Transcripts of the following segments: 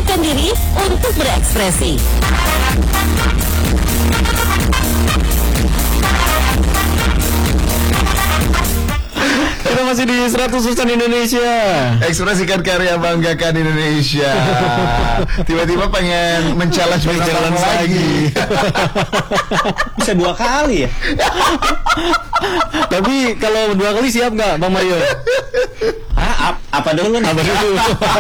siapkan diri untuk berekspresi. Kita masih di 100 Susan Indonesia. Ekspresikan karya, banggakan Indonesia. Tiba-tiba pengen men-challenge lagi. Bisa 2 kali ya. Tapi kalau 2 kali siap nggak, Bang Mario? Apa dulu nih? Apa dulu?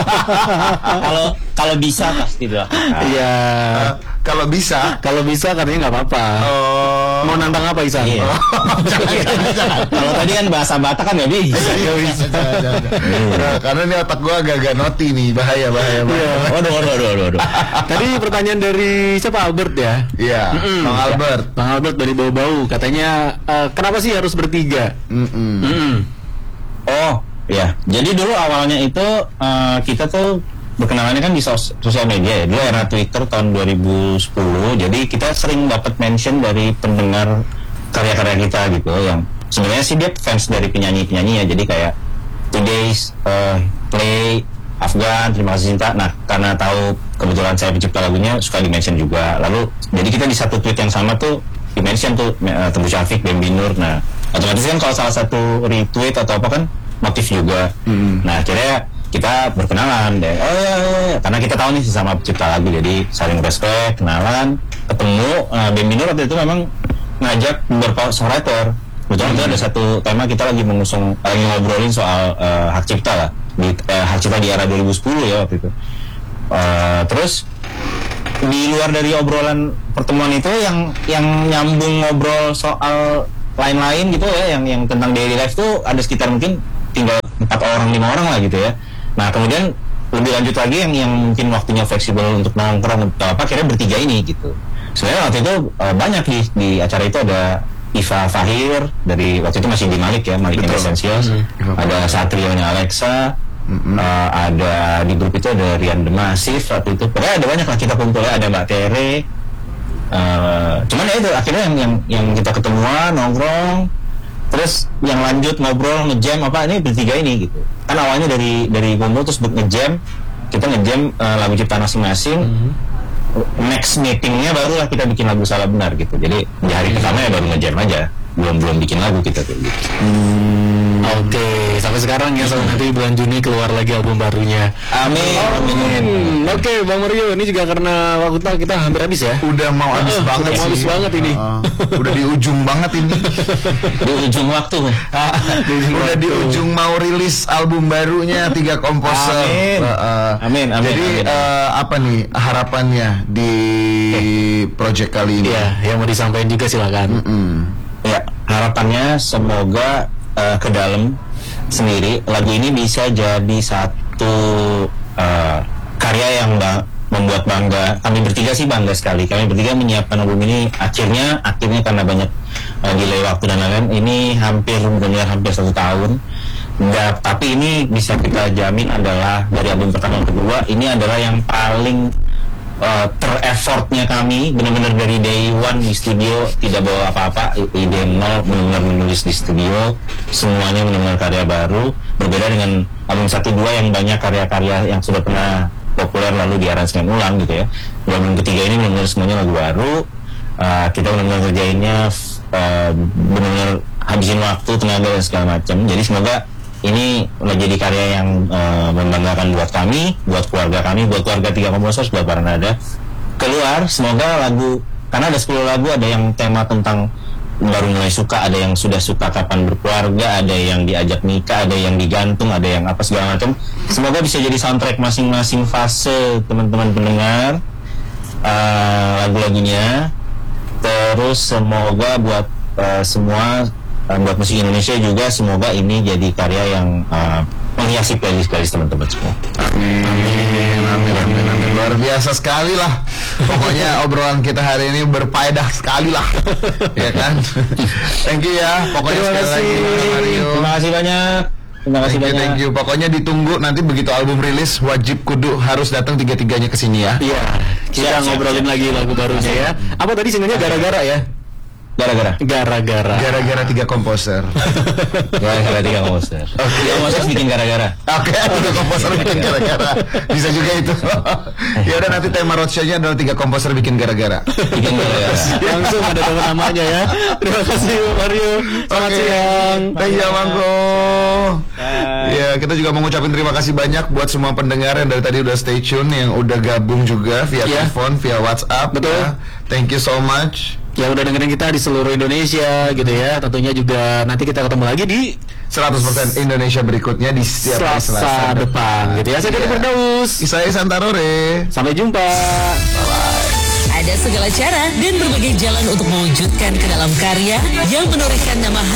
Kalau bisa pasti dilakukan. Iya. Kalau bisa katanya nggak apa-apa. Mau nantang apa Isan? Iya. Kalau tadi kan bahasa Batak kan nggak bisa. Nggak bisa. Karena ini otak gue agak-agak noti nih, bahaya. Waduh. Tadi pertanyaan dari siapa, Albert ya? Iya, Bang Albert. Bang Albert dari Bau-Bau katanya kenapa sih harus bertiga? Oh, ya. Jadi dulu awalnya itu kita tuh berkenalannya kan di sosial media ya. Dulu era Twitter tahun 2010. Jadi kita sering dapat mention dari pendengar karya-karya kita gitu, yang sebenarnya sih dia fans dari penyanyi-penyanyi ya. Jadi kayak Today's, Play, Afgan, Terima Kasih Cinta. Nah, karena tahu kebetulan saya pencipta lagunya, suka di-mention juga. Lalu jadi kita di satu tweet yang sama tuh di-mention tuh Teguh Syafiq, Bem Binur. Nah, otomatis kan kalau salah satu retweet atau apa kan motif juga. Nah, akhirnya kita berkenalan deh. Oh iya, karena kita tahu nih sesama pencipta lagu, jadi saling respect, kenalan, ketemu. Bem Binur waktu itu memang ngajak beberapa songwriter. Kebetulan itu ada satu tema kita lagi ngobrolin soal hak cipta lah, hak cipta di era 2010 ya waktu itu. Terus di luar dari obrolan pertemuan itu yang nyambung ngobrol soal lain-lain gitu ya, yang tentang daily life tuh ada sekitar mungkin tinggal 4 orang 5 orang lah gitu ya. Nah kemudian lebih lanjut lagi yang mungkin waktunya fleksibel untuk nongkrong atau apa, akhirnya bertiga ini gitu. Sebenarnya waktu itu banyak di acara itu ada Iva Fahir dari waktu itu masih di Malik ya, Malik Essentials. Ada Satrio-nya Alexa. Ada di grup itu ada Rian The Massive waktu itu. Pokoknya ada banyak lah kita kumpulnya, ada Mbak Tere. Cuman ya itu akhirnya yang kita ketemuan nongkrong, terus yang lanjut ngobrol ngejam apa ini bertiga ini gitu. Kan awalnya dari kumpul terus ngejam, kita ngejam lagu ciptaan masing-masing. Next meetingnya barulah kita bikin lagu Salah Benar gitu. Jadi di hari pertama ya baru ngejam aja, belum bikin lagu kita kayak gitu. Oke, sampai sekarang ya, sampai nanti bulan Juni keluar lagi album barunya. Amin. Oke, Bang Mario, ini juga karena waktu kita hampir habis ya. Udah mau habis banget Udah mau habis banget ini. Udah di ujung banget ini. Di ujung waktu. Udah di ujung mau rilis album barunya 3 komposer. Amin. Jadi apa nih harapannya di project kali ini? Iya, yang mau disampaikan juga silakan. Ya, harapannya semoga ke dalam sendiri lagu ini bisa jadi satu karya yang membuat bangga. Kami bertiga sih bangga sekali. Kami bertiga menyiapkan album ini akhirnya karena banyak delay waktu dan lain-lain, ini hampir 1 tahun. Tapi ini bisa kita jamin adalah dari album pertama ke kedua ini adalah yang paling ter-effortnya kami, benar-benar dari day one di studio, tidak bawa apa-apa, ide nol, benar-benar menulis di studio, semuanya benar-benar karya baru, berbeda dengan album 1-2 yang banyak karya-karya yang sudah pernah populer lalu diaransemen ulang gitu ya. Di album ketiga ini benar-benar semuanya lagu baru, kita benar-benar kerjainnya benar-benar habisin waktu, tenaga dan segala macam. Jadi semoga ini menjadi karya yang membanggakan buat kami, buat keluarga kami, buat keluarga 3 komposer, buat para nada. Keluar, semoga lagu, karena ada 10 lagu, ada yang tema tentang baru mulai suka, ada yang sudah suka kapan berkeluarga, ada yang diajak nikah, ada yang digantung, ada yang apa segala macam. Semoga bisa jadi soundtrack masing-masing fase teman-teman pendengar lagu-lagunya. Terus semoga buat semua, buat musik Indonesia juga, semoga ini jadi karya yang menghiasi playlist teman-teman semua. Amin. Luar biasa sekali lah. Pokoknya obrolan kita hari ini berfaedah sekali lah. Ya kan? Thank you ya. Pokoknya Terima sekali kasih. lagi Mario. Terima kasih banyak. Thank you. Pokoknya ditunggu nanti begitu album rilis, wajib kudu harus datang 3-3-nya ke sini ya. Iya, kita ngobrolin lagi lagu barunya ya. Apa tadi singlenya gara-gara ya? Gara-gara. Gara-gara 3 komposer. Gara-gara 3 komposer. Tiga komposer bikin gara-gara. Oke, 3 komposer bikin gara-gara. Bisa juga itu. Ya udah, nanti tema roadshow-nya adalah 3 komposer bikin gara-gara. Bikin gara-gara. Langsung ada nama namanya ya. Terima kasih Mario. Selamat siang. Thank you Mangko. Ya, kita juga mau ngucapin terima kasih banyak buat semua pendengar yang dari tadi udah stay tune, yang udah gabung juga via telepon, via WhatsApp. Betul. Ya. Thank you so much. Ya udah dengerin kita di seluruh Indonesia gitu ya. Tentunya juga nanti kita ketemu lagi di 100% Indonesia berikutnya di setiap hari Selasa depan gitu ya. Saya Dede Firdaus. Saya Santarore. Sampai jumpa. Ada segala cara dan berbagai jalan untuk mewujudkan ke dalam karya yang menorehkan nama